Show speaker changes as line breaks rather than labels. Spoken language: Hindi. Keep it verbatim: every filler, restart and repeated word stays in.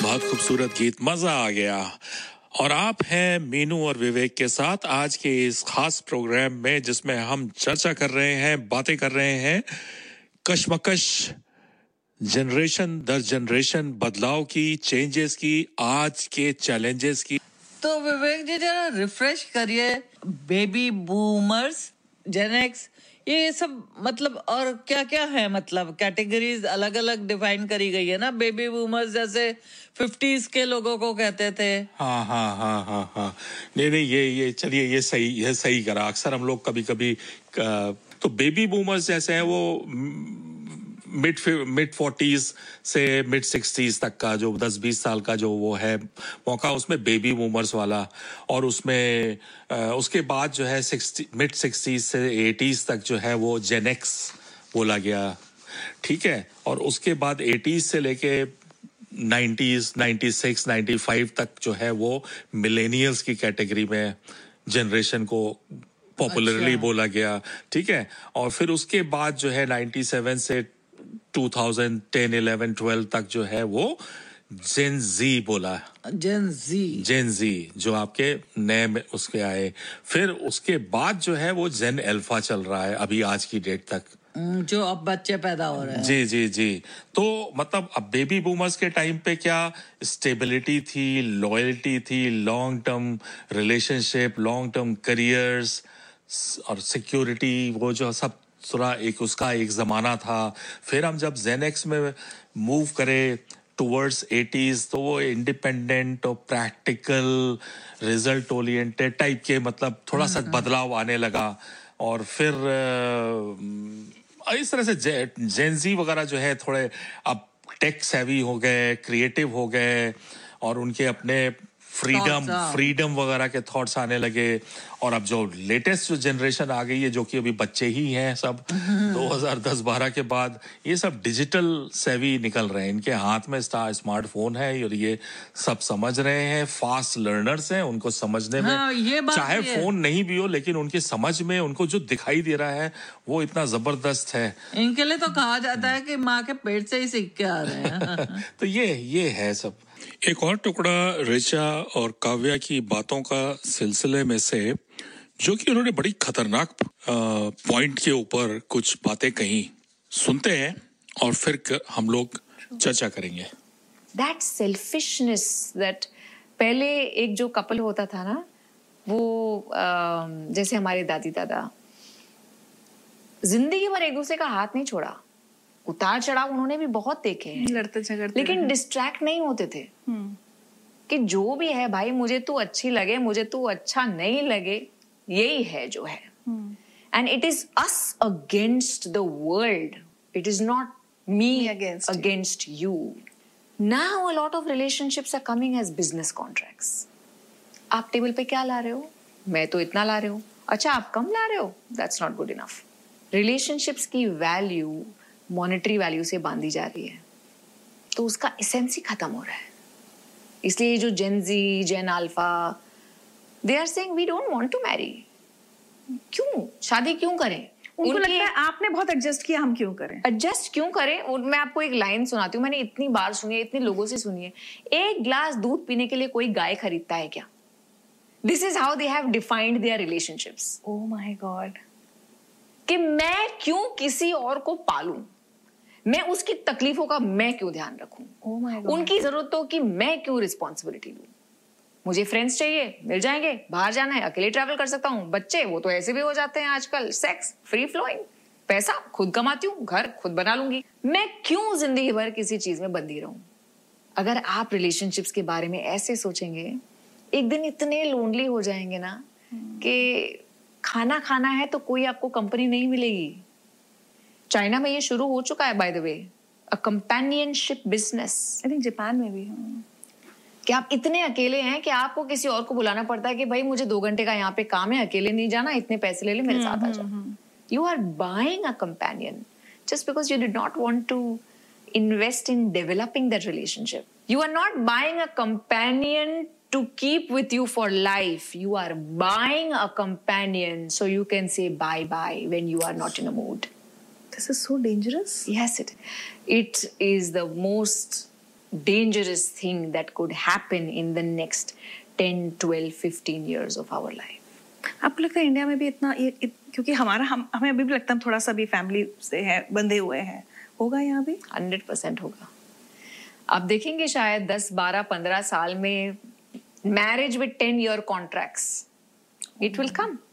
बहुत खूबसूरत गीत, मजा आ गया। और आप हैं मीनू और विवेक के साथ आज के इस खास प्रोग्राम में, जिसमें हम चर्चा कर रहे हैं, बातें कर रहे हैं कशमकश जनरेशन दर जनरेशन बदलाव की, चेंजेस की, आज के चैलेंजेस की।
तो विवेक जी जरा रिफ्रेश करिए, बेबी बूमर्स, जेन एक्स, ये सब मतलब और क्या क्या है, मतलब कैटेगरीज अलग अलग डिफाइन करी गई है ना। बेबी बूमर्स जैसे फिफ्टीज के लोगों को कहते थे।
हाँ हाँ हाँ हाँ हाँ नहीं नहीं ये ये चलिए, ये सही ये सही करा। अक्सर हम लोग कभी कभी तो बेबी बूमर्स जैसे हैं वो मिड मिड फोर्टीज से मिड सिक्सटीज तक का जो दस बीस साल का जो वो है मौका, उसमें बेबी बूमर्स वाला। और उसमें उसके बाद जो है सिक्सटी मिड सिक्सटीज से एटीज तक जो है वो जेन एक्स बोला गया, ठीक है। और उसके बाद एटीज से लेके nineties, ninety six, ninety five तक जो है वो मिलेनियल्स की कैटेगरी में जनरेशन को पॉपुलरली अच्छा। बोला गया, ठीक है। और फिर उसके बाद जो है नाइन्टी सेवन से two thousand ten, eleven, twelve तक जो है वो जेन जी बोला,
जेन जी
जेन जी जो आपके नए में उसके आए। फिर उसके बाद जो है वो जेन अल्फा चल रहा है अभी आज की डेट तक,
जो अब बच्चे पैदा हो रहे हैं।
जी जी जी तो मतलब अब बेबी बूमर्स के टाइम पे क्या स्टेबिलिटी थी, लॉयल्टी थी, long term relationship, long term careers और सिक्योरिटी, वो जो सब थोड़ा एक उसका एक जमाना था। फिर हम जब जेन एक्स में मूव करें टुवर्ड्स एटीज, तो वो इंडिपेंडेंट और प्रैक्टिकल, रिजल्ट ओरिएंटेड टाइप के, मतलब थोड़ा सा बदलाव आने लगा। और फिर इस तरह से जेन जी वगैरह जो है थोड़े अब टेक सेवी हो गए, क्रिएटिव हो गए, और उनके अपने फ्रीडम फ्रीडम वगैरह के थॉट्स आने लगे। और अब जो लेटेस्ट जो जनरेशन आ गई है, जो कि अभी बच्चे ही हैं सब, दो हज़ार दस बारह के बाद ये सब डिजिटल सेवी निकल रहे हैं, इनके हाथ में स्मार्टफोन है और ये सब समझ रहे हैं, फास्ट लर्नर्स हैं, उनको समझने में
हाँ, ये बात
चाहे फोन नहीं भी हो, लेकिन उनकी समझ में उनको जो दिखाई दे रहा है वो इतना जबरदस्त है।
इनके लिए तो कहा जाता है कि माँ के पेट से ही सीख के आ रहे हैं।
तो ये ये है सब। एक और टुकड़ा ऋचा और काव्या की बातों का सिलसिले में से, जो कि उन्होंने बड़ी खतरनाक पॉइंट के ऊपर कुछ बातें कही, सुनते हैं और फिर हम लोग चर्चा करेंगे।
That selfishness that पहले एक जो कपल होता था ना, वो जैसे हमारे दादी दादा जिंदगी भर एक दूसरे का हाथ नहीं छोड़ा, उतार चढ़ाव उन्होंने भी बहुत देखे हैं,
लड़ते झगड़ते,
लेकिन डिस्ट्रैक्ट नहीं होते थे कि जो भी है भाई, मुझे तू अच्छी लगे, मुझे तू अच्छा नहीं लगे, यही है जो है। And it is us against the world, it is not me against you. Now a lot of relationships are coming as business contracts. आप टेबल पे क्या ला रहे हो? मैं तो इतना ला रही हूँ। अच्छा, आप कम ला रहे हो? That's not good enough. Relationships की वैल्यू मॉनेटरी वैल्यू से बांधी जा रही है, तो उसका एसेंस ही खत्म हो रहा है। इसलिए जो जेन जी, जेन alpha, they are saying we don't want to marry. क्यों शादी क्यों करें?
उनको लगता है आपने बहुत एडजस्ट किया, हम क्यों करें?
एडजस्ट क्यों करें? और मैं आपको एक लाइन सुनाती हूँ, मैंने इतनी बार सुनी है, इतने लोगों से सुनी है। एक ग्लास दूध पीने के लिए कोई गाय खरीदता है क्या? This is how they have defined there relationships.
Oh my God,
कि मैं क्यों किसी और को पालूं, मैं उसकी तकलीफों का मैं क्यों ध्यान रखूं,
oh my God.
उनकी जरूरतों की मैं क्यों रिस्पॉन्सिबिलिटी लूं। मुझे फ्रेंड्स चाहिए, मिल जाएंगे, बाहर जाना है अकेले ट्रैवल कर सकता हूं, बच्चे वो तो ऐसे भी हो जाते हैं आजकल, सेक्स फ्री फ्लोइंग, पैसा खुद कमाती हूँ, घर खुद बना लूंगी, मैं क्यों जिंदगी भर किसी चीज में बंधी रहूं। अगर आप रिलेशनशिप्स के बारे में ऐसे सोचेंगे, एक दिन इतने लोनली हो जाएंगे ना hmm. कि खाना खाना है तो कोई आपको कंपनी नहीं मिलेगी। चाइना में ये शुरू हो चुका है by the way, a companionship business.
I think Japan में भी
कि आप इतने अकेले हैं कि आपको किसी और को बुलाना पड़ता है कि भाई मुझे दो घंटे का यहाँ पे काम है, अकेले नहीं जाना, इतने पैसे ले ले, मेरे साथ आ जा। You are buying a companion just because you did not want to invest in developing that relationship. You are not buying a companion to keep with you for life. You are buying a companion so you can say bye bye when you are not in a mood.
This is so dangerous.
Yes, it it is the most dangerous thing that could happen in the next ten, twelve, fifteen years of our life.
आपको लगता है इंडिया में भी इतना ये इत, क्योंकि हमारा हम हमें अभी भी लगता है हम थोड़ा सा भी फैमिली से है बंधे हुए हैं, होगा यहाँ भी?
हंड्रेड परसेंट होगा. आप देखेंगे शायद दस, बारह, पंद्रह साल में marriage with ten year contracts, it will come.